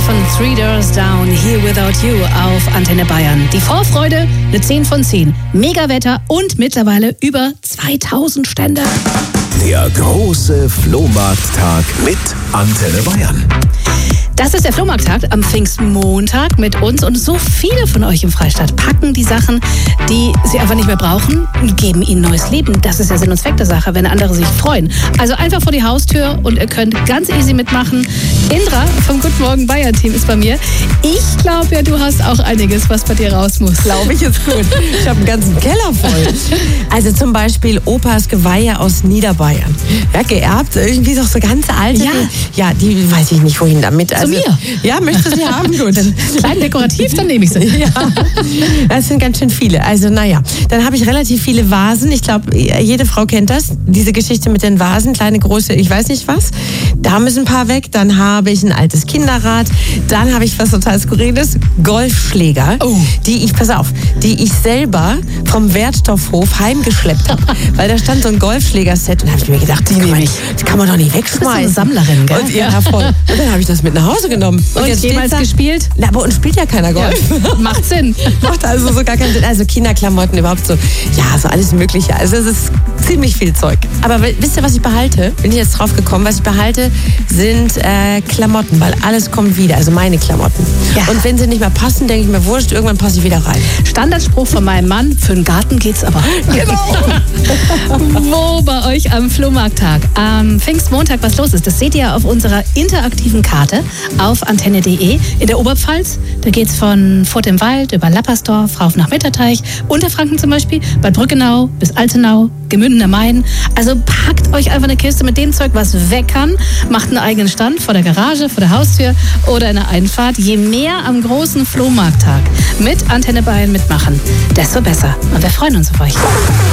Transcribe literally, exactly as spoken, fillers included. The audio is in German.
von Three Doors Down, Here Without You auf Antenne Bayern. Die Vorfreude, eine zehn von zehn. Megawetter und mittlerweile über zweitausend Stände. Der große Flohmarkttag mit Antenne Bayern. Das ist der Flohmarkttag am Pfingstmontag mit uns und so viele von euch im Freistaat packen die Sachen, die sie einfach nicht mehr brauchen und geben ihnen neues Leben. Das ist ja Sinn und Zweck der Sache, wenn andere sich freuen. Also einfach vor die Haustür und ihr könnt ganz easy mitmachen. Indra vom Guten Morgen Bayern Team ist bei mir. Ich glaube ja, du hast auch einiges, was bei dir raus muss. Glaube ich, ist gut. Ich habe einen ganzen Keller voll. Also zum Beispiel Opas Geweihe aus Niederbayern. Ja, geerbt, irgendwie doch so ganz alte. Ja. Ja, die weiß ich nicht, wohin damit. Zu also, mir? Ja, möchtest du sie haben? Gut. Klein dekorativ, dann nehme ich sie. Ja, das sind ganz schön viele. Also naja, dann habe ich relativ viele Vasen. Ich glaube, jede Frau kennt das. Diese Geschichte mit den Vasen, kleine, große, ich weiß nicht was. Da müssen ein paar weg. Dann habe ich ein altes Kinderrad. Dann habe ich was total Skurriles, Golfschläger, oh. die ich, pass auf, die ich selber vom Wertstoffhof heimgeschleppt habe. Weil da stand so ein Golfschlägerset und da habe ich mir gedacht, die nehme ich. Das kann man doch nicht wegschmeißen. Du bist so eine Sammlerin, gell? Und, ja, voll. Und dann habe ich das mit nach Hause genommen. Und, und jetzt jemals da, gespielt? Na, aber uns spielt ja keiner Golf. Ja, macht Sinn. Macht also so gar keinen Sinn. Also Kinderklamotten überhaupt so, ja, so alles Mögliche. Also es ist ziemlich viel Zeug. Aber wisst ihr, was ich behalte? Bin ich jetzt drauf gekommen. Was ich behalte, sind äh, Klamotten, weil alles kommt wieder. Also meine Klamotten. Ja. Und wenn sie nicht mehr passen, denke ich mir, wurscht, irgendwann passe ich wieder rein. Standardspruch von meinem Mann, für den Garten geht's aber. Genau. Wo bei euch am Flohmarkttag am Pfingstmontag was los ist, das seht ihr auf unserer interaktiven Karte auf antenne punkt de. In der Oberpfalz, da geht's von Furt im Wald über Lappersdorf rauf nach Mitterteich, Unterfranken zum Beispiel, Bad Brückenau bis Altenau, Gemünden am Main. Also packt euch einfach eine Kiste mit dem Zeug, was weg kann, macht einen eigenen Stand vor der Garage, vor der Haustür oder in der Einfahrt. Je mehr am großen Flohmarkttag mit Antenne Bayern mitmachen, desto besser. Und wir freuen uns auf euch.